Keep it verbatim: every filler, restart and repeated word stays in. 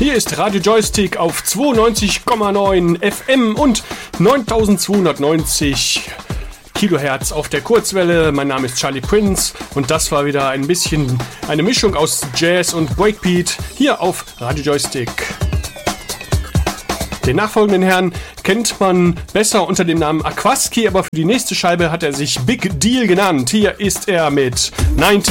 Hier ist Radio Joystick auf zweiundneunzig Komma neun F M und neuntausendzweihundertneunzig Kilohertz auf der Kurzwelle. Mein Name ist Charlie Prince und das war wieder ein bisschen eine Mischung aus Jazz und Breakbeat hier auf Radio Joystick. Den nachfolgenden Herrn kennt man besser unter dem Namen Aquaski, aber für die nächste Scheibe hat er sich Big Deal genannt. Hier ist er mit neunzig